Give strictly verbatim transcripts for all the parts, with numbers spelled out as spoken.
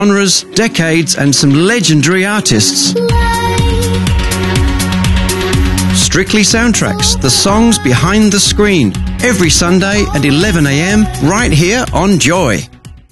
Genres, decades, and some legendary artists. Strictly Soundtracks, the songs behind the screen. Every Sunday at eleven a m, right here on Joy.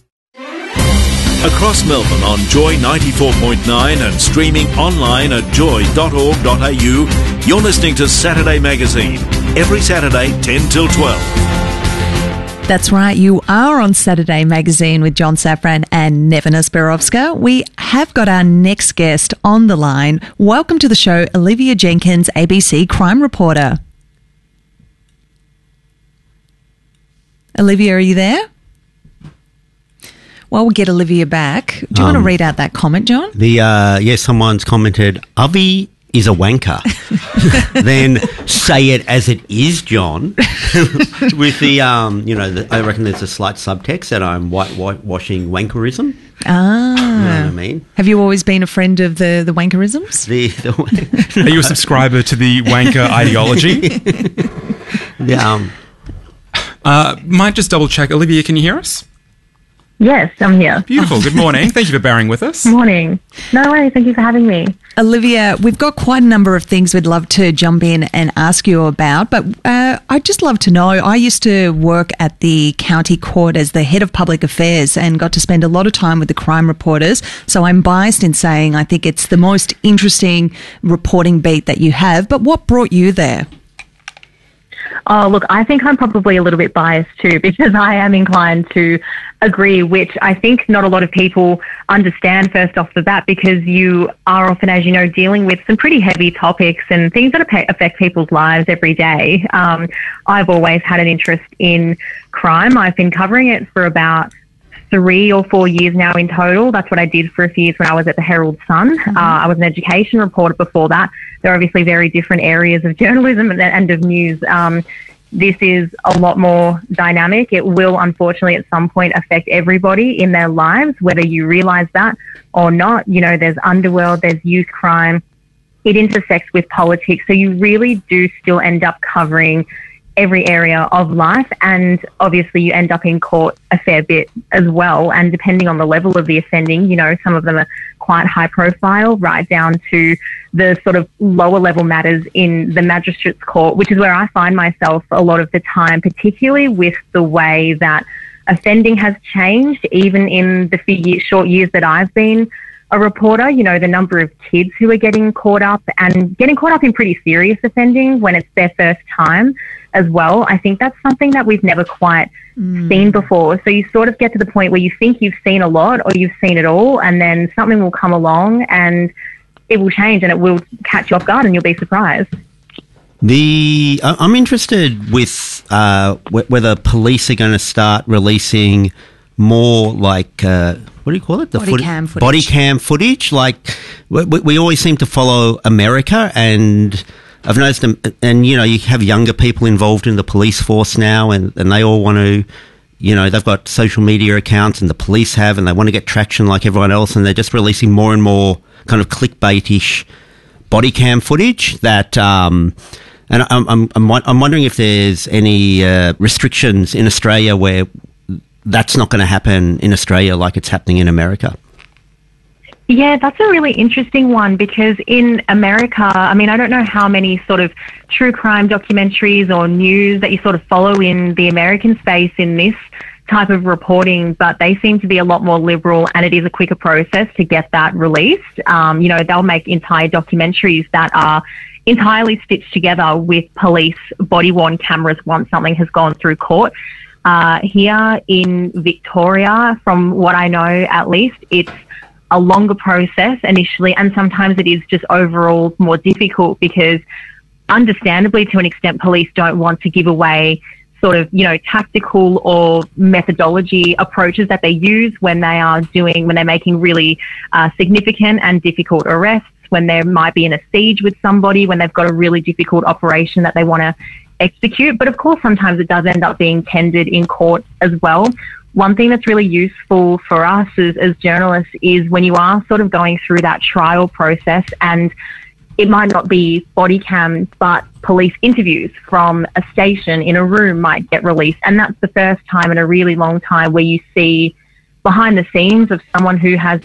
Across Melbourne on Joy ninety-four point nine and streaming online at joy dot org dot a u, you're listening to Saturday Magazine. Every Saturday, ten till twelve. That's right, you are on Saturday Magazine with John Safran and Nevena Spirovska. We have got our next guest on the line. Welcome to the show, Olivia Jenkins, A B C crime reporter. Olivia, are you there? Well, we'll get Olivia back. Do you um, want to read out that comment, John? The uh, yes, someone's commented, Avi is a wanker. Then say it as it is, John. With the, um, you know, the, I reckon there's a slight subtext that I'm white, whitewashing wankerism. Ah. You know what I mean? Have you always been a friend of the, the wankerisms? The, the Are you a subscriber to the wanker ideology? Yeah. Um, uh, might just double check. Olivia, can you hear us? Yes, I'm here. Beautiful. Good morning. Thank you for bearing with us. Morning. No worries. Thank you for having me. Olivia, we've got quite a number of things we'd love to jump in and ask you about, but uh, I'd just love to know, I used to work at the county court as the head of public affairs and got to spend a lot of time with the crime reporters, so I'm biased in saying I think it's the most interesting reporting beat that you have, but what brought you there? Oh, look, I think I'm probably a little bit biased too, because I am inclined to agree, which I think not a lot of people understand first off the bat, because you are often, as you know, dealing with some pretty heavy topics and things that affect people's lives every day. Um, I've always had an interest in crime. I've been covering it for about three or four years now in total. That's what I did for a few years when I was at the Herald Sun. Mm-hmm. Uh, I was an education reporter before that. They're obviously very different areas of journalism and, and of news. Um, this is a lot more dynamic. It will, unfortunately, at some point affect everybody in their lives, whether you realise that or not. You know, there's underworld, there's youth crime. It intersects with politics. So you really do still end up covering every area of life, and obviously you end up in court a fair bit as well, and depending on the level of the offending, you know, some of them are quite high profile, right down to the sort of lower level matters in the magistrates court, which is where I find myself a lot of the time, particularly with the way that offending has changed, even in the few years, short years that I've been a reporter. You know, the number of kids who are getting caught up and getting caught up in pretty serious offending when it's their first time as well. I think that's something that we've never quite mm. seen before. So you sort of get to the point where you think you've seen a lot or you've seen it all, and then something will come along and it will change and it will catch you off guard and you'll be surprised. The I'm interested with uh, whether police are going to start releasing more like uh, what do you call it? The body foot- cam footage. Body cam footage. Like we, we always seem to follow America, and I've noticed them. And you know, you have younger people involved in the police force now, and, and they all want to, you know, they've got social media accounts, and the police have, and they want to get traction like everyone else, and they're just releasing more and more kind of clickbait-ish body cam footage that. Um, and I'm I'm I'm I'm wondering if there's any uh, restrictions in Australia where that's not going to happen in Australia like it's happening in America. Yeah, that's a really interesting one, because in America, I mean, I don't know how many sort of true crime documentaries or news that you sort of follow in the American space in this type of reporting, but they seem to be a lot more liberal, and it is a quicker process to get that released. Um, you know, they'll make entire documentaries that are entirely stitched together with police body-worn cameras once something has gone through court. Uh, here in Victoria, from what I know at least, it's a longer process initially, and sometimes it is just overall more difficult because, understandably, to an extent, police don't want to give away sort of, you know, tactical or methodology approaches that they use when they are doing, when they're making really uh, significant and difficult arrests, when they might be in a siege with somebody, when they've got a really difficult operation that they want to execute. But of course, sometimes it does end up being tendered in court as well. One thing that's really useful for us as, as journalists is when you are sort of going through that trial process, and it might not be body cam, but police interviews from a station in a room might get released. And that's the first time in a really long time where you see behind the scenes of someone who has